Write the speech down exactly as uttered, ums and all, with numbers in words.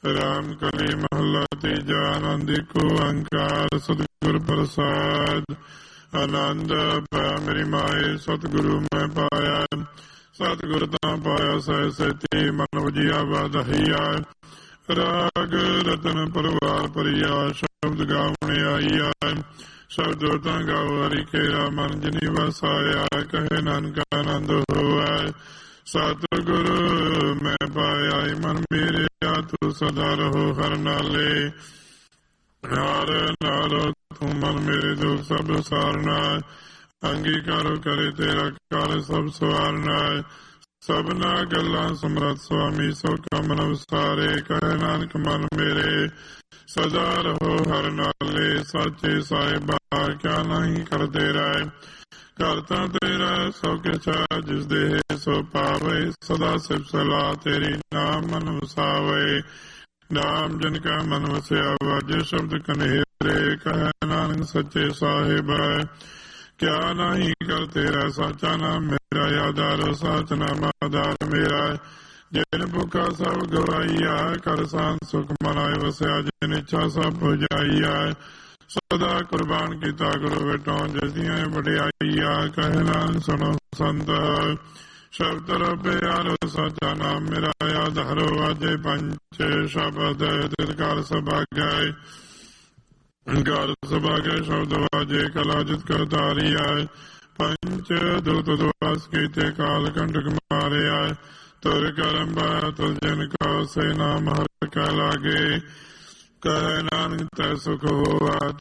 ਰਾਮ ਕਲੀ ਮਹੱਲਾ ਤੀਜਾ। ਆਨੰਦ ਏਕ ਓੰਕਾਰ ਸਤਿਗੁਰ ਪ੍ਰਸਾਦ। ਆਨੰਦ ਪੈ ਮੇਰੀ ਮਾਏ ਸਤਿਗੁਰੂ ਮੈਂ ਪਾਇਆ। ਸਤਿਗੁਰ ਤਾਂ ਪਾਇਆ ਸਹਿ ਸੇਤੀ ਮਨ ਵਜੀਆ ਵਾਧਹੀਆ। ਰਾਗ ਰਤਨ ਪਰਵਾਰ ਭਰੀਆ ਸ਼ਬਦ ਗਾਵਣ ਆਈਆ। ਸ਼ਬਦ ਤਾਂ ਗਾਓ ਹਰਿ ਕੇਰਾ ਮਨ ਜਿਨੀ ਵਸਾਇਆ। ਕਹੇ ਨਾਨਕ ਆਨੰਦ ਹੋਵੈ ਸਤਿਗੁਰ ਮੈਂ ਪਾਇਆ। ਮਨ ਮੇਰੇ ਤੂੰ ਸਦਾ ਰਹੋ ਹਰ ਨਾਲੇ। ਹਰ ਨਾਲ ਤੂੰ ਮਨ ਮੇਰੇ ਦੁੱਖ ਸਭ ਸਾਰਨਾ। ਅੰਗੀਕਾਰੋ ਕਰੇ ਤੇਰਾ ਕਰ ਸਭ ਸਵਾਰਨਾ। ਸਭਨਾ ਗੱਲਾਂ ਸਮਰੱਥ ਸੁਆਮੀ ਸੋ ਕਮ ਨਵਸਾਰੇ। ਕਹੇ ਨਾਨਕ ਮਨ ਮੇਰੇ ਸਦਾ ਰਹੋ ਹਰ ਨਾਲੇ। ਸਾਚੇ ਸਾਹਿਬਾ ਕਿਆ ਨਹੀਂ ਕਰਦੇ ਰਹਿ। ਕਰਤਾ ਤੇਰਾ ਸੋ ਕਿਛ ਜਿਸ ਦੇਹ ਸੋ ਪਾਵੇ। ਸਦਾ ਸਿਫਤ ਸਲਾਹ ਤੇਰੀ ਨਾਮ ਮਨ ਵਸਾਵੇ। ਨਾਮ ਜਨ ਕਾ ਮਨ ਵਸਿਆ ਵਾਜੇ ਸ਼ਬਦ ਕਨੇਰੇ। ਕਹੈ ਨਾਨਕ ਸੱਚੇ ਸਾਹਿਬ ਕਿਆ ਨਹੀਂ ਕਰ ਤੇਰਾ। ਸਾਚਾ ਨਾਮ ਮੇਰਾ ਆਧਾਰ ਸਾਚ ਨਾਮ ਆਧਾਰ ਮੇਰਾ। ਜਿਨ ਭੁਖਾ ਸਭ ਗਵਾਈਆ ਕਰ ਸਾਂਤ ਸੁਖ ਮਨਾਏ ਵਸਿਆ। ਜਿਨ ਇੱਛਾ ਸਭ ਪੁਜਾਈਆ ਸਦਾ ਕੁਰਬਾਨ ਕੀਤਾ ਗੁਰੂ ਬੇਟੋ ਜਿਸ ਦੀਆਂ ਵਡਿਆਈਆ। ਕਹੇ ਨਾਨਕ ਸੁਣੋ ਸੰਤ ਸ਼ਬਦ ਪਿਆਰੋ ਸਾਚਾ ਨਾਮ ਮੇਰਾ ਆਧਾਰ ਵਾਜੇ ਪੰਚ ਸ਼ਬਦ ਤਿਤਕਾਰ ਸਭਾਗੈ। ਘਰ ਸਭਾਗੈ ਸ਼ਬਦ ਵਾਜੇ ਕਲਾ ਜਿਤ ਕਰ ਧਾਰੀਆ। ਪੰਚ ਦੂਤ ਦਵਾਸ ਕੀਤੇ ਕਾਲ ਕੰਟਕ ਮਾਰਿਆ। ਤੁਰ ਕਰਮ ਬਾਇਆ ਤੁਰ ਜਨ ਕਾ ਸੇ ਨਾਮ ਹਰਿ ਕਾ ਲਾਗੇ। ਕਹੈ ਨਾਨਕ ਤੈ ਸੁਖ ਹੋਆ